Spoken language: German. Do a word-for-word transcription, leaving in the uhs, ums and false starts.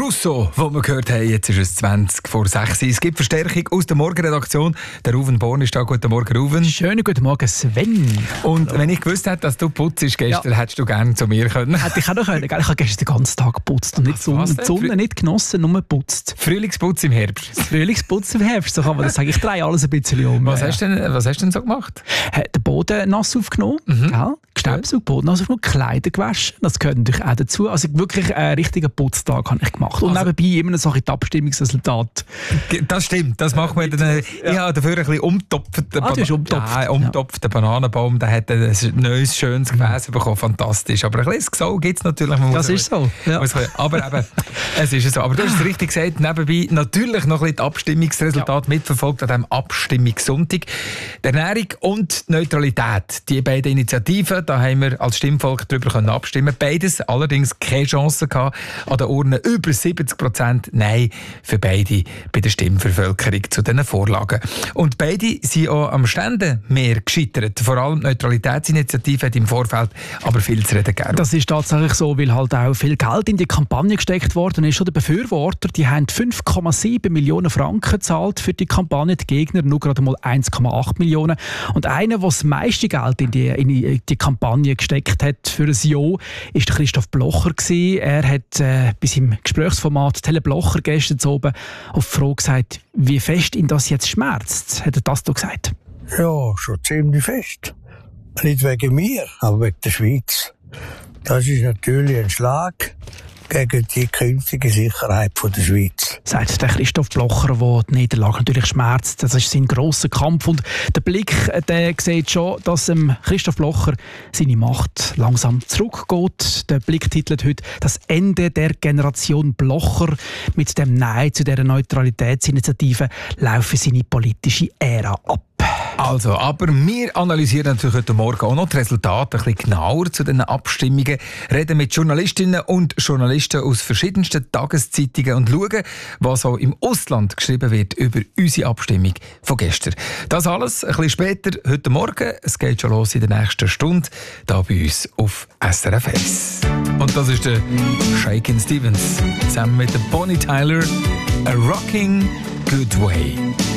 Russo, wo wir gehört haben, jetzt ist es zwanzig vor sechs. Es gibt Verstärkung aus der Morgenredaktion. Der Ruven Born ist da. Guten Morgen, Ruven. Schönen guten Morgen, Sven. Und wenn ich gewusst hätte, dass du putzt gestern, ja. hättest du gerne zu mir können. Hätte ich auch noch können. Ich habe gestern den ganzen Tag geputzt und nicht die Sonne, die Sonne nicht genossen, nur geputzt. Frühlingsputz im Herbst. Frühlingsputz im Herbst, so kann man das sagen. Ich drehe alles ein bisschen um. Was, ja. hast, du denn, was hast du denn so gemacht? Den Boden nass aufgenommen, mhm. ja, Gestaubsaugt, Boden nass aufgenommen, Kleider gewaschen. Das gehört natürlich auch dazu. Also wirklich einen richtigen Putztag habe ich gemacht. Und also, nebenbei immer noch die Abstimmungsresultate. Das stimmt, das machen wir dann. Ja. Ich habe dafür ein bisschen umtopft. Ah, du hast umtopft. Ja, umtopft. Der Bananenbaum, der hat ein neues, schönes Gefäß mhm. bekommen. Fantastisch. Aber ein bisschen Gesau gibt es natürlich. Man das ist so. Ja. Aber eben, es ist so. Aber du hast es richtig gesagt, nebenbei natürlich noch ein bisschen die Abstimmungsresultate ja. mitverfolgt an diesem Abstimmungssonntag. Die Ernährung und die Neutralität. Die beiden Initiativen, da haben wir als Stimmvolk darüber abstimmen. Beides allerdings keine Chance gehabt. An den Urnen über siebzig Prozent Nein für beide bei der Stimmvervölkerung zu diesen Vorlagen. Und beide sind auch am Ständemeer gescheitert. Vor allem die Neutralitätsinitiative hat im Vorfeld aber viel zu reden gegeben. Das ist tatsächlich so, weil halt auch viel Geld in die Kampagne gesteckt worden ist. Die Befürworter, die haben fünf Komma sieben Millionen Franken gezahlt für die Kampagne, die Gegner nur gerade mal eins Komma acht Millionen. Und einer, der das meiste Geld in die, in die Kampagne gesteckt hat für ein Ja, ist der Christoph Blocher gewesen. Er hat äh, bei seinem Gesprächsformat Tele Blocher gestern oben auf die Frage gesagt, wie fest ihn das jetzt schmerzt. Hat er das da gesagt? Ja, schon ziemlich fest. Nicht wegen mir, aber wegen der Schweiz. Das ist natürlich ein Schlag gegen die künftige Sicherheit von der Schweiz. Sagt der Christoph Blocher, der die Niederlage natürlich schmerzt. Das ist sein grosser Kampf. Und der Blick der sieht schon, dass ähm, Christoph Blocher seine Macht langsam zurückgeht. Der Blick titelt heute «Das Ende der Generation Blocher». Mit dem Nein zu dieser Neutralitätsinitiative laufe seine politische Ära ab. Also, aber wir analysieren natürlich heute Morgen auch noch die Resultate ein bisschen genauer zu diesen Abstimmungen, reden mit Journalistinnen und Journalisten aus verschiedensten Tageszeitungen und schauen, was auch im Ausland geschrieben wird über unsere Abstimmung von gestern. Das alles ein bisschen später heute Morgen. Es geht schon los in der nächsten Stunde, hier bei uns auf S R F eins. Und das ist der Shakin' Stevens zusammen mit der Bonnie Tyler, A Rocking Good Way.